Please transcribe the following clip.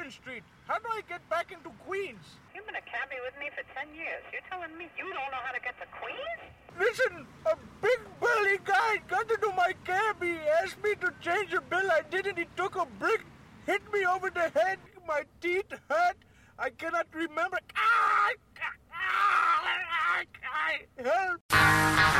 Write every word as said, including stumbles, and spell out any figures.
Union Street. How do I get back into Queens? You've been a cabbie with me for ten years. You're telling me you don't know how to get to Queens? Listen, a big burly guy got into my cab. He asked me to change a bill. I didn't. He took a brick, hit me over the head. My teeth hurt. I cannot remember. Ah! Ah! Ah! Help!